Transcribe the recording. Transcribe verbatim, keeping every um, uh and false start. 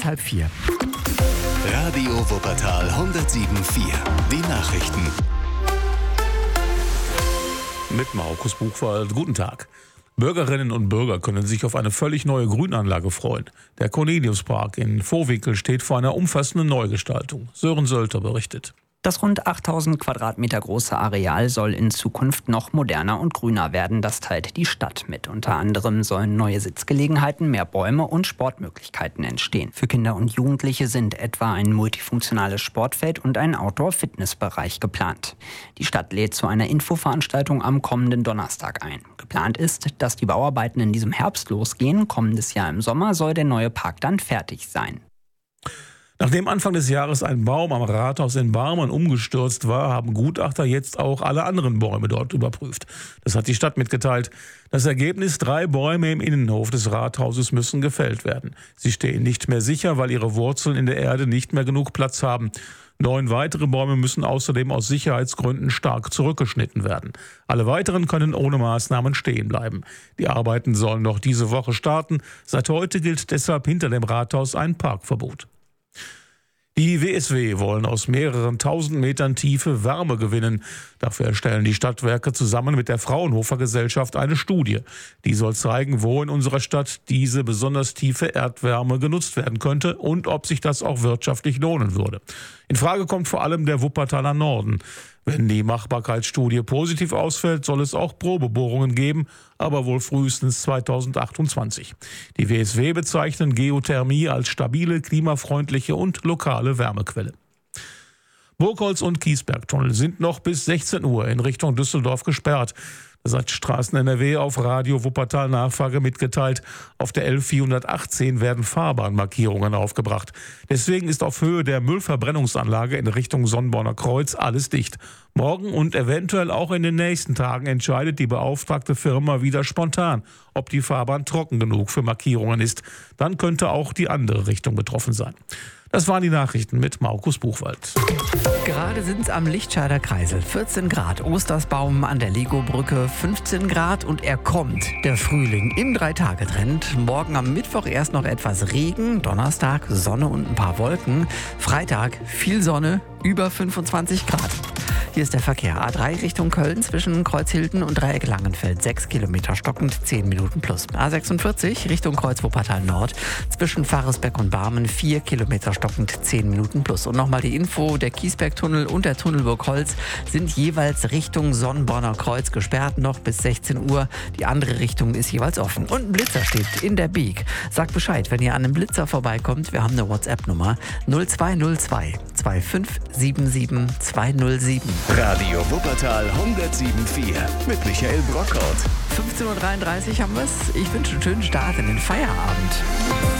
halb vier. Radio Wuppertal hundertsieben Komma vier. Die Nachrichten. Mit Markus Buchwald. Guten Tag. Bürgerinnen und Bürger können sich auf eine völlig neue Grünanlage freuen. Der Corneliuspark in Vohwinkel steht vor einer umfassenden Neugestaltung. Sören Sölter berichtet. Das rund achttausend Quadratmeter große Areal soll in Zukunft noch moderner und grüner werden. Das teilt die Stadt mit. Unter anderem sollen neue Sitzgelegenheiten, mehr Bäume und Sportmöglichkeiten entstehen. Für Kinder und Jugendliche sind etwa ein multifunktionales Sportfeld und ein Outdoor-Fitnessbereich geplant. Die Stadt lädt zu einer Infoveranstaltung am kommenden Donnerstag ein. Geplant ist, dass die Bauarbeiten in diesem Herbst losgehen. Kommendes Jahr im Sommer soll der neue Park dann fertig sein. Nachdem Anfang des Jahres ein Baum am Rathaus in Barmen umgestürzt war, haben Gutachter jetzt auch alle anderen Bäume dort überprüft. Das hat die Stadt mitgeteilt. Das Ergebnis: drei Bäume im Innenhof des Rathauses müssen gefällt werden. Sie stehen nicht mehr sicher, weil ihre Wurzeln in der Erde nicht mehr genug Platz haben. Neun weitere Bäume müssen außerdem aus Sicherheitsgründen stark zurückgeschnitten werden. Alle weiteren können ohne Maßnahmen stehen bleiben. Die Arbeiten sollen noch diese Woche starten. Seit heute gilt deshalb hinter dem Rathaus ein Parkverbot. Die W S W wollen aus mehreren tausend Metern Tiefe Wärme gewinnen. Dafür erstellen die Stadtwerke zusammen mit der Fraunhofer Gesellschaft eine Studie. Die soll zeigen, wo in unserer Stadt diese besonders tiefe Erdwärme genutzt werden könnte und ob sich das auch wirtschaftlich lohnen würde. In Frage kommt vor allem der Wuppertaler Norden. Wenn die Machbarkeitsstudie positiv ausfällt, soll es auch Probebohrungen geben, aber wohl frühestens zweitausendachtundzwanzig. Die W S W bezeichnen Geothermie als stabile, klimafreundliche und lokale Wärmequelle. Burgholz und Kiesbergtunnel sind noch bis sechzehn Uhr in Richtung Düsseldorf gesperrt. Das hat Straßen N R W auf Radio Wuppertal Nachfrage mitgeteilt. Auf der L vierhundertachtzehn werden Fahrbahnmarkierungen aufgebracht. Deswegen ist auf Höhe der Müllverbrennungsanlage in Richtung Sonnborner Kreuz alles dicht. Morgen und eventuell auch in den nächsten Tagen entscheidet die beauftragte Firma wieder spontan, ob die Fahrbahn trocken genug für Markierungen ist. Dann könnte auch die andere Richtung betroffen sein. Das waren die Nachrichten mit Markus Buchwald. Gerade sind es am Lichtscheider Kreisel. vierzehn Grad, Ostersbaum an der Legobrücke fünfzehn Grad und er kommt, der Frühling, im Drei-Tage-Trend. Morgen am Mittwoch erst noch etwas Regen, Donnerstag Sonne und ein paar Wolken. Freitag viel Sonne, über fünfundzwanzig Grad. Hier ist der Verkehr. A drei Richtung Köln zwischen Kreuzhilden und Dreieck Langenfeld. sechs Kilometer stockend, zehn Minuten plus. A sechsundvierzig Richtung Kreuz Wuppertal Nord zwischen Fahresbeck und Barmen. vier Kilometer stockend, zehn Minuten plus. Und nochmal die Info, der Kiesbergtunnel und der Tunnel Burgholz sind jeweils Richtung Sonnborner Kreuz gesperrt, noch bis sechzehn Uhr. Die andere Richtung ist jeweils offen. Und ein Blitzer steht in der Beek. Sagt Bescheid, wenn ihr an einem Blitzer vorbeikommt. Wir haben eine WhatsApp-Nummer null zwei null zwei zwei fünf sieben sieben zwei null sieben. Radio Wuppertal hundertsieben Komma vier mit Michael Brockhaut. fünfzehn Uhr dreiunddreißig haben wir es. Ich wünsche einen schönen Start in den Feierabend.